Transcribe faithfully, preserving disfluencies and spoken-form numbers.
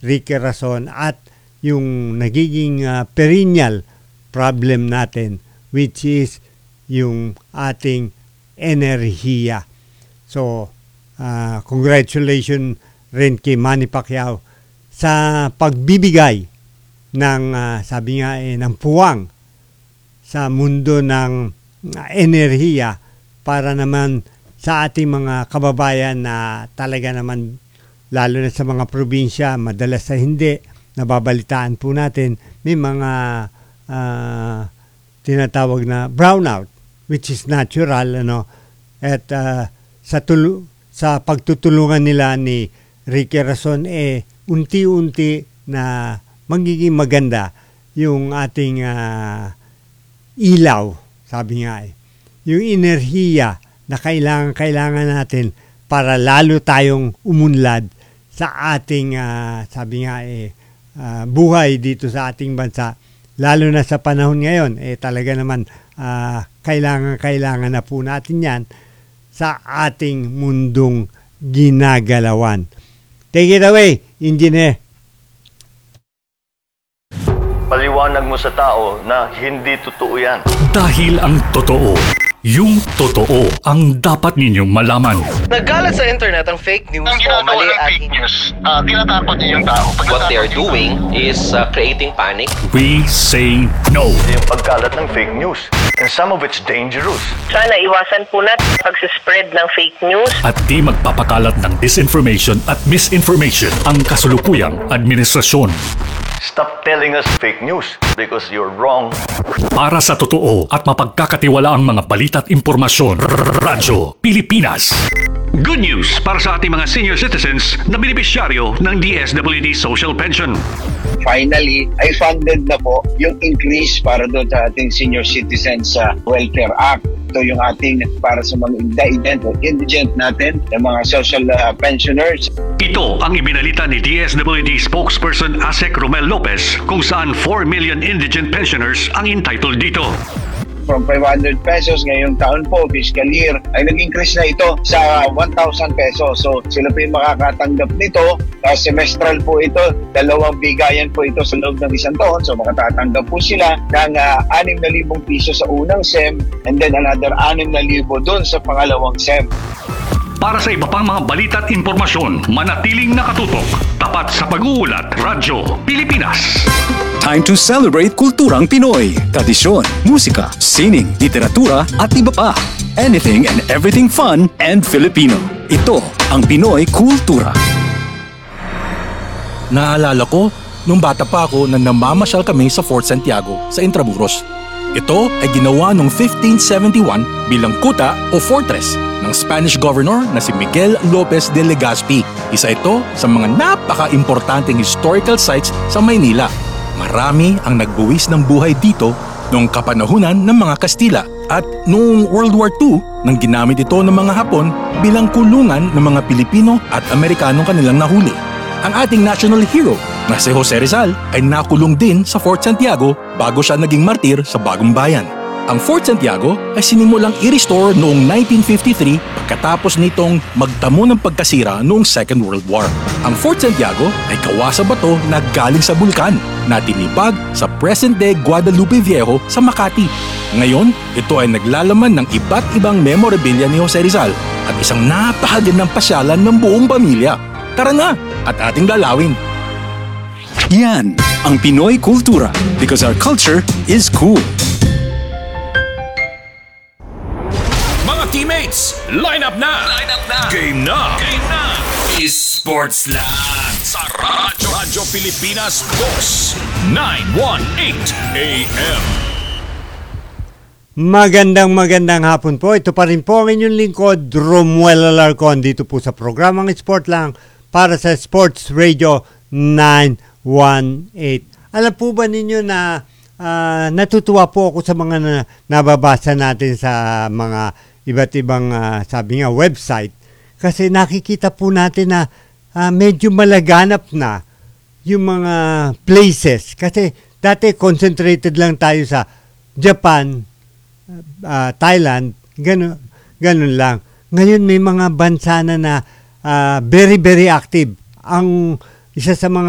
Ricky Rason at yung nagiging uh, perennial problem natin, which is yung ating enerhiya. So, uh, congratulations rin kay Manny Pacquiao sa pagbibigay ng, uh, sabi nga eh, ng puwang sa mundo ng uh, enerhiya para naman sa ating mga kababayan na talaga naman, lalo na sa mga probinsya, madalas sa hindi, nababalitaan po natin, may mga uh, tinatawag na brownout, which is natural, ano, at uh, sa, tulu- sa pagtutulungan nila ni Ricky Rason, eh, unti-unti na magiging maganda yung ating uh, ilaw, sabi nga eh. Yung enerhiya na kailangan-kailangan natin para lalo tayong umunlad sa ating, uh, sabi nga eh, uh, buhay dito sa ating bansa. Lalo na sa panahon ngayon, eh talaga naman uh, kailangan-kailangan na po natin yan sa ating mundong ginagalawan. Take it away, Engineer. Paliwanag mo sa tao na hindi totoo yan. Dahil ang totoo, yung totoo ang dapat ninyong malaman. Nagkalat sa internet ang fake news ang o mali ng at fake news, uh, tinatakot niyo yung tao. What they are doing is uh, creating panic. We say no. Yung pagkalat ng fake news. And some of it's dangerous. Sana iwasan po natin pagsispread ng fake news. At di magpapakalat ng disinformation at misinformation ang kasulukuyang administrasyon. Stop telling us fake news because you're wrong. Para sa totoo at mapagkakatiwalaang mga balita at impormasyon, Radyo Pilipinas. Good news para sa ating mga senior citizens na benepisyaryo ng D S W D Social Pension. Finally, ay funded na po yung increase para doon sa ating Senior Citizens uh, Welfare Act. Ito yung ating para sa mga indigent o indigent natin, yung mga social uh, pensioners. Ito ang ibinalita ni D S W D spokesperson Asek Romel Lopez kung saan four million indigent pensioners ang entitled dito. From five hundred pesos ngayong taon po, fiscal year, ay nag-increase na ito sa one thousand pesos. So sila po yung makakatanggap nito. Uh, semestral po ito, dalawang bigayan po ito sa loob ng isang taon. So makatatanggap po sila ng uh, anim na libong piso sa unang S E M and then another anim na libo dun sa pangalawang S E M. Para sa iba pang mga balita at impormasyon, manatiling nakatutok. Tapat sa pag-uulat, Radyo Pilipinas. Time to celebrate kulturang Pinoy. Tradisyon, musika, sining, literatura at iba pa. Anything and everything fun and Filipino. Ito ang Pinoy Kultura. Naalala ko, nung bata pa ako na namamasyal kami sa Fort Santiago sa Intramuros. Ito ay ginawa noong fifteen seventy-one bilang kuta o fortress ng Spanish governor na si Miguel Lopez de Legazpi. Isa ito sa mga napaka-importanteng historical sites sa Maynila. Marami ang nagbuwis ng buhay dito noong kapanahunan ng mga Kastila at noong World War Two nang ginamit ito ng mga Hapon bilang kulungan ng mga Pilipino at Amerikanong kanilang nahuli. Ang ating national hero na si Jose Rizal ay nakulong din sa Fort Santiago bago siya naging martir sa Bagong Bayan. Ang Fort Santiago ay sinimulang i-restore noong nineteen fifty-three pagkatapos nitong magtamo ng pagkasira noong Second World War. Ang Fort Santiago ay gawa sa bato na galing sa bulkan na tinipag sa present-day Guadalupe Viejo sa Makati. Ngayon, ito ay naglalaman ng iba't ibang memorabilia ni Jose Rizal at isang napakagandang pasyalan ng buong pamilya. Tara na at ating lalawin. Yan ang Pinoy Kultura because our culture is cool. Mga teammates, line up na! Line up na! Game na! Game na! Sports Land sa Radyo, Radyo Pilipinas Boss nine eighteen A M. Magandang magandang hapon po. Ito pa rin po ang inyong lingkod, Romuel Alarcon, dito po sa programang Sport Lang para sa Sports Radio nine eighteen. Alam po ba ninyo na uh, natutuwa po ako sa mga na, nababasa natin sa mga iba't ibang uh, sabi nga website kasi nakikita po natin na uh, medyo malaganap na yung mga places kasi dati concentrated lang tayo sa Japan, uh, Thailand, ganun, ganun lang. Ngayon may mga bansa na na uh, very very active. Ang isa sa mga